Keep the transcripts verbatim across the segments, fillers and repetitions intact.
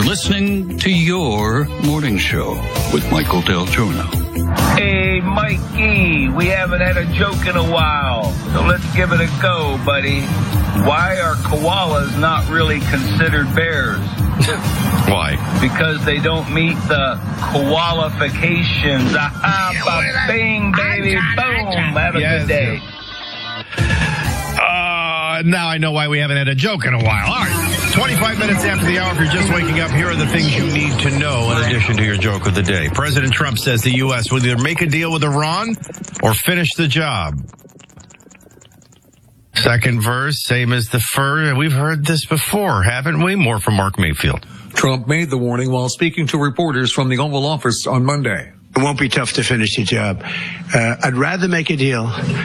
listening to your morning show with Michael Del Giorno. Hey, Mikey, we haven't had a joke in a while, so let's give it a go, buddy. Why are koalas not really considered bears? Why? Because they don't meet the qualifications. Aha, bing, baby, boom. Have a Yes, good day. yes. Uh, now I know why we haven't had a joke in a while. All right. twenty-five minutes after the hour, if you're just waking up, here are the things you need to know in addition to your joke of the day. President Trump says the U S will either make a deal with Iran or finish the job. Second verse, same as the first. We've heard this before, haven't we? More from Mark Mayfield. Trump made the warning while speaking to reporters from the Oval Office on Monday. It won't be tough to finish the job. Uh, I'd rather make a deal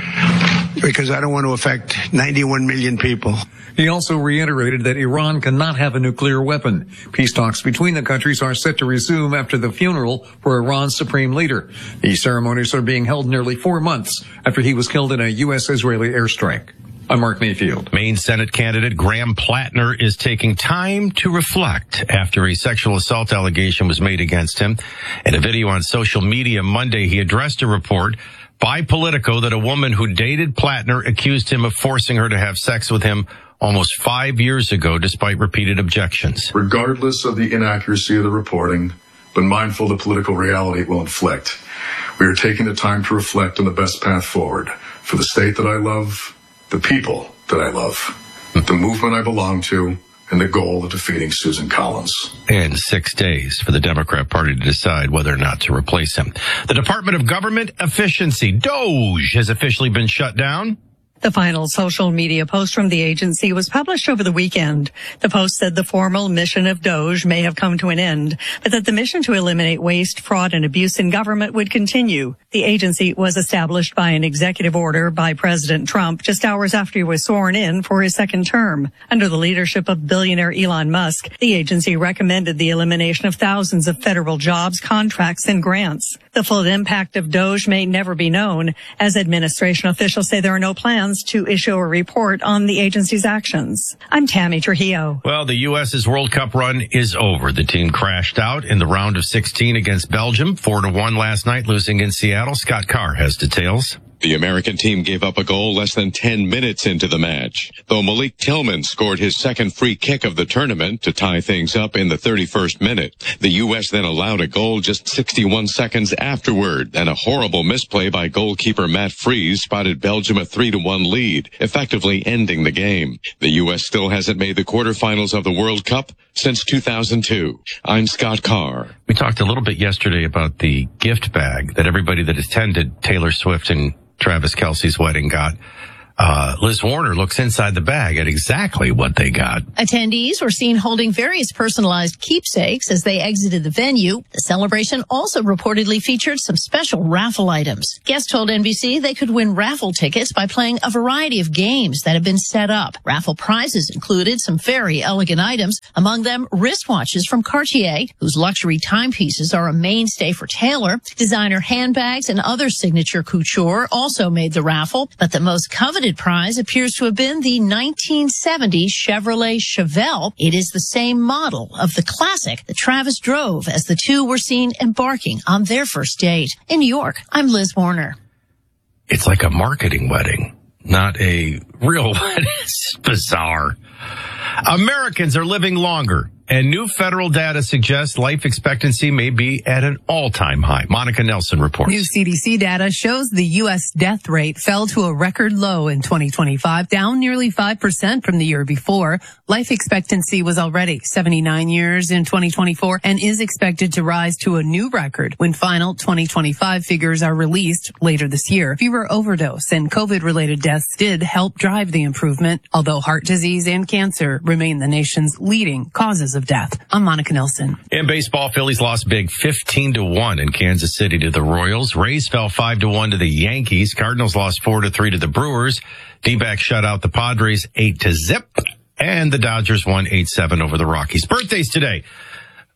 because I don't want to affect ninety-one million people. He also reiterated that Iran cannot have a nuclear weapon. Peace talks between the countries are set to resume after the funeral for Iran's supreme leader. These ceremonies are being held nearly four months after he was killed in a U S Israeli airstrike. I'm Mark Mayfield. Maine Senate candidate Graham Plattner is taking time to reflect after a sexual assault allegation was made against him. In a video on social media Monday, he addressed a report by Politico that a woman who dated Plattner accused him of forcing her to have sex with him almost five years ago, despite repeated objections. Regardless of the inaccuracy of the reporting, but mindful of the political reality it will inflict, we are taking the time to reflect on the best path forward for the state that I love, the people that I love, the movement I belong to, and the goal of defeating Susan Collins. And six days for the Democrat Party to decide whether or not to replace him. The Department of Government Efficiency, DOGE, has officially been shut down. The final social media post from the agency was published over the weekend. The post said the formal mission of DOGE may have come to an end, but that the mission to eliminate waste, fraud, and abuse in government would continue. The agency was established by an executive order by President Trump just hours after he was sworn in for his second term. Under the leadership of billionaire Elon Musk, the agency recommended the elimination of thousands of federal jobs, contracts, and grants. The full impact of DOGE may never be known, as administration officials say there are no plans to issue a report on the agency's actions. I'm Tammy Trujillo. Well, the U S's World Cup run is over. The team crashed out in the round of sixteen against Belgium, four to one last night, losing in Seattle. Scott Carr has details. The American team gave up a goal less than ten minutes into the match, though Malik Tillman scored his second free kick of the tournament to tie things up in the thirty-first minute. The U S then allowed a goal just sixty-one seconds afterward, and a horrible misplay by goalkeeper Matt Freese spotted Belgium a three to one lead, effectively ending the game. The U S still hasn't made the quarterfinals of the World Cup since two thousand two. I'm Scott Carr. We talked a little bit yesterday about the gift bag that everybody that attended Taylor Swift and Travis Kelce's wedding got. Uh, Liz Warner looks inside the bag at exactly what they got. Attendees were seen holding various personalized keepsakes as they exited the venue. The celebration also reportedly featured some special raffle items. Guests told N B C they could win raffle tickets by playing a variety of games that have been set up. Raffle prizes included some very elegant items, among them wristwatches from Cartier, whose luxury timepieces are a mainstay for Taylor. Designer handbags and other signature couture also made the raffle, but the most coveted prize appears to have been the nineteen seventy Chevrolet Chevelle. It is the same model of the classic that Travis drove as the two were seen embarking on their first date. In New York, I'm Liz Warner. It's like a marketing wedding, not a real wedding. It's bizarre. Americans are living longer, and new federal data suggests life expectancy may be at an all-time high. Monica Nelson reports. New C D C data shows the U S death rate fell to a record low in twenty twenty-five, down nearly five percent from the year before. Life expectancy was already seventy-nine years in twenty twenty-four and is expected to rise to a new record when final twenty twenty-five figures are released later this year. Fewer overdose and COVID-related deaths did help drive the improvement, although heart disease and cancer remain the nation's leading causes of death. I'm Monica Nelson. In baseball, Phillies lost big fifteen to one in Kansas City to the Royals. Rays fell five to one to the Yankees. Cardinals lost four to three to the Brewers. D-backs shut out the Padres eight to zip. And the Dodgers won eight seven over the Rockies. Birthdays today.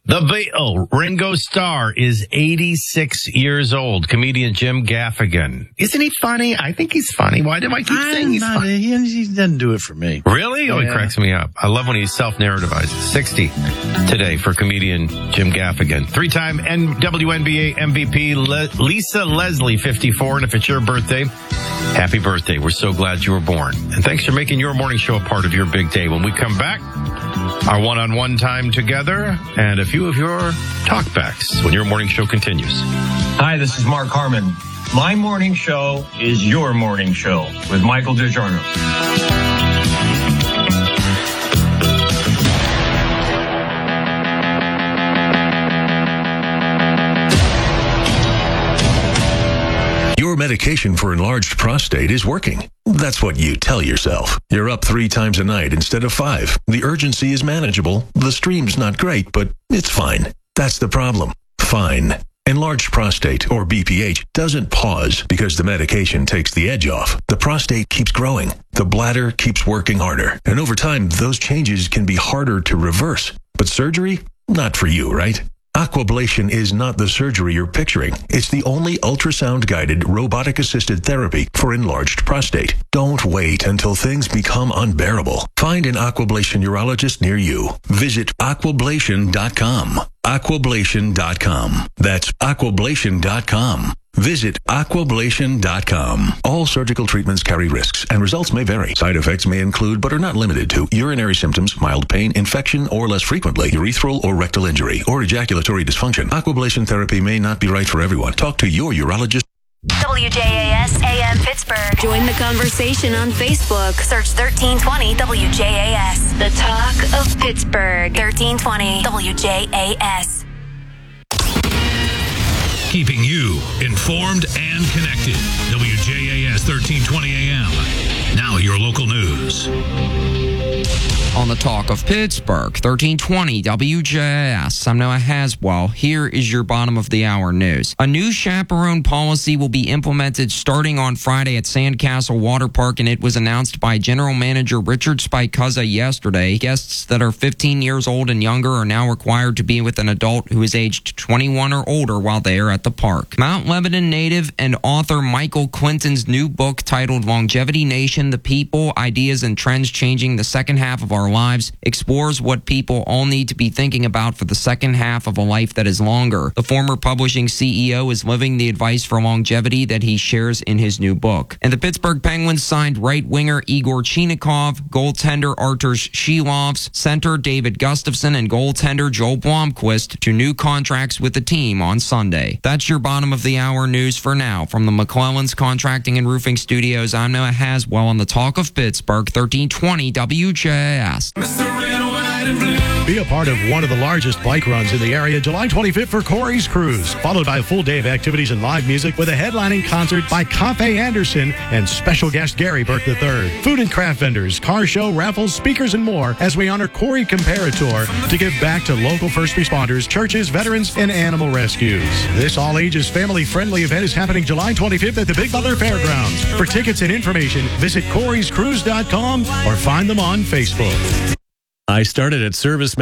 The ba- oh, Ringo Starr is eighty-six years old. Comedian Jim Gaffigan. Isn't he funny? I think he's funny. Why do I keep I'm saying he's not, funny? He, he doesn't do it for me. Really? Oh, Yeah. he cracks me up. I love when he self-narrativizes. sixty today for comedian Jim Gaffigan. Three-time N- W N B A M V P Le- Lisa Leslie, fifty-four. And if it's your birthday, happy birthday. We're so glad you were born. And thanks for making your morning show a part of your big day. When we come back, our one-on-one time together and a few of your talkbacks when your morning show continues. Hi, this is Mark Harmon. My morning show is your morning show with Michael DeGiorno. Your medication for enlarged prostate is working. That's what you tell yourself. You're up three times a night instead of five. The urgency is manageable. The stream's not great, but it's fine. That's the problem. Fine. Enlarged prostate, or B P H, doesn't pause because the medication takes the edge off. The prostate keeps growing. The bladder keeps working harder. And over time, those changes can be harder to reverse. But surgery? Not for you, right? Aquablation is not the surgery you're picturing. It's the only ultrasound-guided, robotic-assisted therapy for enlarged prostate. Don't wait until things become unbearable. Find an Aquablation urologist near you. Visit aquablation dot com. aquablation dot com. That's aquablation dot com. Visit aquablation dot com. All surgical treatments carry risks, and results may vary. Side effects may include, but are not limited to, urinary symptoms, mild pain, infection, or less frequently, urethral or rectal injury, or ejaculatory dysfunction. Aquablation therapy may not be right for everyone. Talk to your urologist. W J A S A M Pittsburgh. Join the conversation on Facebook. Search thirteen twenty W J A S. The talk of Pittsburgh. thirteen twenty W J A S. Keeping you informed and connected. W J A S thirteen twenty A M. Now your local news. On the talk of Pittsburgh, thirteen twenty W J A S. I'm Noah Haswell. Here is your bottom of the hour news. A new chaperone policy will be implemented starting on Friday at Sandcastle Water Park, and it was announced by General Manager Richard Spicuzza yesterday. Guests that are fifteen years old and younger are now required to be with an adult who is aged twenty-one or older while they are at the park. Mount Lebanon native and author Michael Quinton's new book titled Longevity Nation, The People, Ideas, and Trends Changing the Second Half of Our Lives explores what people all need to be thinking about for the second half of a life that is longer. The former publishing C E O is living the advice for longevity that he shares in his new book. And the Pittsburgh Penguins signed right-winger Igor Chinikov, goaltender Arturs Shilovs, center David Gustafson, and goaltender Joel Blomqvist to new contracts with the team on Sunday. That's your bottom of the hour news for now. From the McClellan's Contracting and Roofing Studios, I'm Noah Haswell on the Talk of Pittsburgh, thirteen twenty W J A S. Be a part of one of the largest bike runs in the area July twenty-fifth for Corey's Cruise, followed by a full day of activities and live music with a headlining concert by Cafe Anderson and special guest Gary Burke the third. Food and craft vendors, car show, raffles, speakers, and more as we honor Corey Comparator to give back to local first responders, churches, veterans, and animal rescues. This all-ages family-friendly event is happening July twenty-fifth at the Big Butler Fairgrounds. For tickets and information, visit corys cruise dot com or find them on Facebook. I started at Service